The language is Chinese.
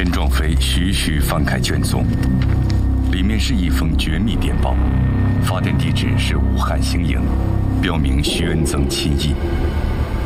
任壮飞徐徐翻开卷宗，里面是一封绝密电报，发电地址是武汉兴营，标明徐恩曾亲译。